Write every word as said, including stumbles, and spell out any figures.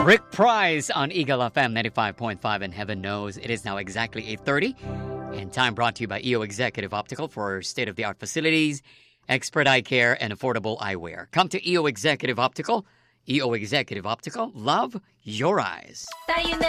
Rick Price on Eagle F M ninety-five point five, and heaven knows it is now exactly eight thirty. And time brought to you by E O Executive Optical for state-of-the-art facilities, expert eye care, and affordable eyewear. Come to E O Executive Optical. E O Executive Optical. Love your eyes.